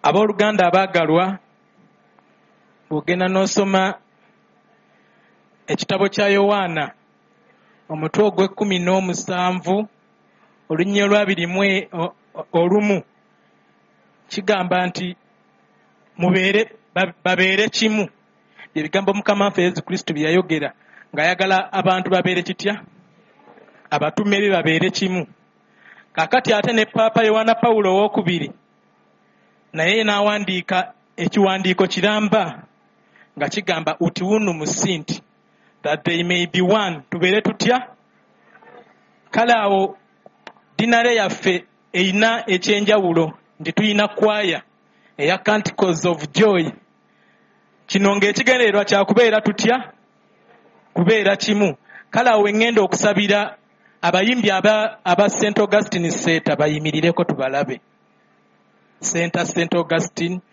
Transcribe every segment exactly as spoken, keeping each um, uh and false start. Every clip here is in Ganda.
Abooluganda abaagalwa, bw'ogenda n'osoma ekitabo kya Yowaana omutwe ogw'ekkumi n'omusanvu olunyiriri olwabiri mu olumu kigamba nti mubeere babeere kimu. Ebigambo Mukama waffe Yesu Kristo bye yayogera ng'ayagala abantu babeere kitya? Abatume be babeere kimu. Kaakati ate ne Paapa Yowaana Pawulo owookubiri naye n'awandiika ekiwandiiko kiramba nga kigamba uti unum sint that they may be one, tubeere tutya? Kale awo dinale yaffe eyina ekyenjawulo nti tuyina kwaya eya Canticles of Joy. Kino ng'ekigendererwa kya kubeera tutya? Kubeera kimu. Kale awo ngenda okusabira abayimbi aba, aba Saint Augustine Seeta bayimirireko tubalabe. Center Saint Augustine.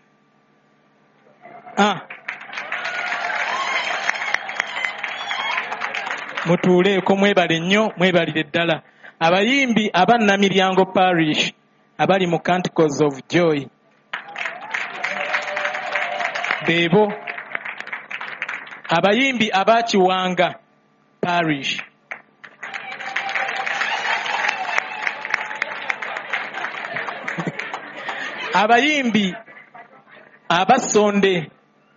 Ah. Mutuuleeko mwebale nnyo, mwebalire ddala. Abayimbi aba Namiryango Parish abali mu Canticles of Joy. Beebo. Abayimbi aba Kiwanga Parish. Abayimbi abasonde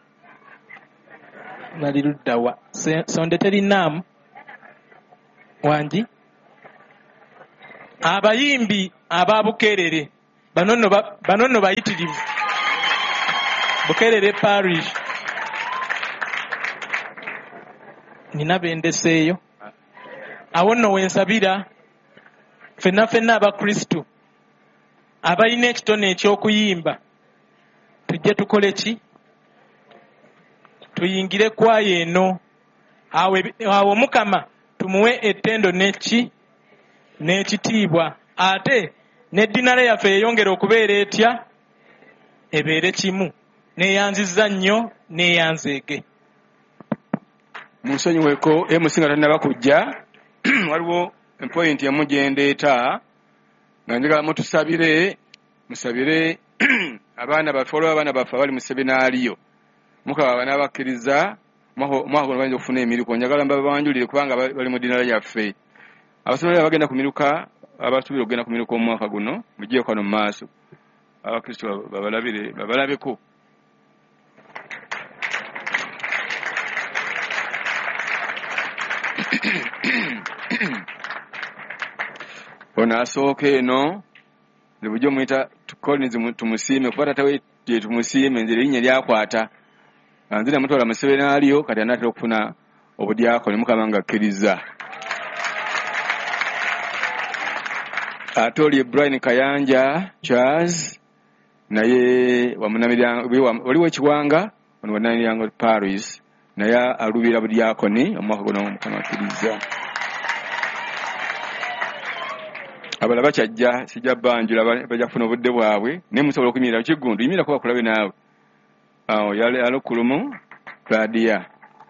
bali luddawa sonde terinaamu wangi. Abayimbi aba Bukerere bano nno bano nno bayitirivu Bukerere Parish. Nina bendeseeyo awo nno wensabira ffenna ffenna abakristu abalina ekitone eky'okuyimba tujje tukole ki? Tuyingire kwaya eno. Awo Mukama tumuwe ettendo n'eki n'ekitiibwa, ate n'eddinale yaffe yeyongera okubeera etya? Ebeere kimu. Neeyanzizza nnyo neeyanzeege. Munsonyiweko emusinga tannaba kujja waliwo empointi emu gye ndeeta nga njagala mutusabire musabire abaana baffe olwo abaana baffe abali mu seminaaliyo Mukama banaabakkiriza omwaka guno bayinza okufuna emiruko. Njagala mbabanjulire kubanga bali mu ddinala yaffe. Abaseminaaliyo abagenda ku miruka abasuubira okugenda ku miruka omwaka guno muggyeko kano mu maaso abakristo babalabire babalabeko. Ono asooka eno bujjo muyita Collins tumusiime kuba tatawe tumusiime nzire erinnya lyakwata nzira mutwala mu seminaaliyo kati anaatera okufuna obudyakoni Mukama ng'akkiriza. Ate oli Brian Kayanja Charles naye waliwo ekiwanga ono Namiryango Parish naye alubira budyakoni omwaka guno Mukama akkiriza. Abala bakyajja sijja banjula bajja kufuna obudde bwabwe naye musobola okuyimirira kiggundu yimirira kuba kulabe naawe. Awo yali alokulumu Claudia.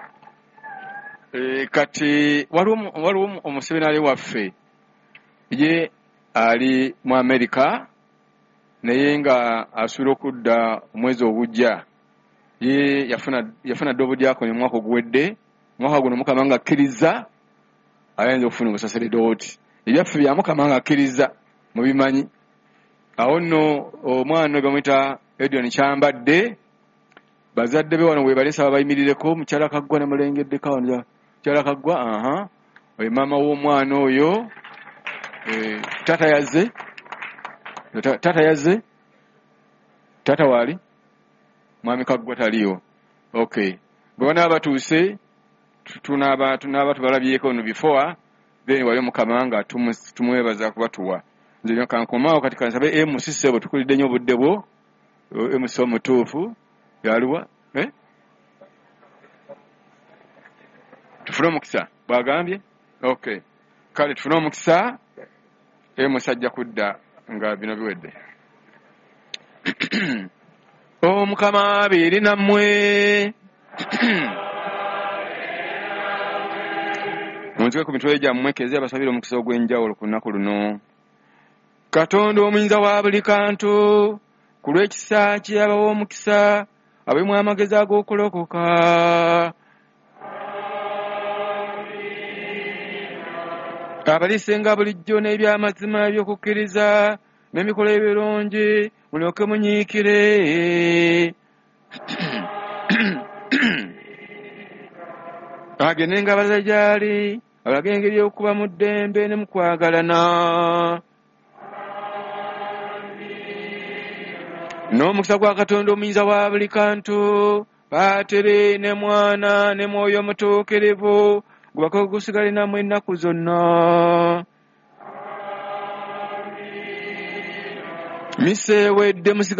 E, kati waliwo waliwo omuseminaali waffe ye ali mu Amerika naye nga asuubira okudda omwezi ogujja. Ye yafuna yafuna dde obudyakoni omwaka oguwedde. Omwaka guno Mukama ng'akkiriza ayinza okufuna obusaseredooti. Ebyaffe bya Mukama ng'akkiriza mubimanyi. Awo nno omwana bamuyita Edion Kyambadde bazadde be wano webalesa abayimirireko mukyala Kaggwa ne mulengedde kawo mukyala Kaggwa. Aha oyo maama w'omwana oyo e, tata yazze tata yazze tata wali mwami Kaggwa taliyo. Okay bwe banaaba batuuse tunaaba tunaaba tubalabyeko no before then wali Mukama nga tumwebaza kubatuwa. Nze kankomaawo kati kansabe M C sebo tukulidde nnyo obudde bwo M C omutuufu yaluwa eh tufuna omukisa bwagambye. Okay kale tufuna omukisa M C ajja kudda nga bino biwedde. O Mukama abeere nammwe. Munzike ku mitwe gyammwe keze abasabira omukisa ogw'enjawulo ku lunaku luno. Katonda omuyinza wa buli kantu ku lw'ekisa kyabawa omukisa abemu amagezi ag'okulokoka. Abalisenga bulijjo n'ebyamazima eby'okukkiriza n'emikola ebirungi mulyoke munyiikire. Agendenga abalala gy'ali alaga engeri y'okuba mu ddembe ne mu kwagalana. N'omukisa gwa Katonda omuyinza wa buli kantu Paatere ne Mwana ne Mwoyo Omutuukirivu gubako gusigale nammwe ennaku zonna. Misa ewedde musigale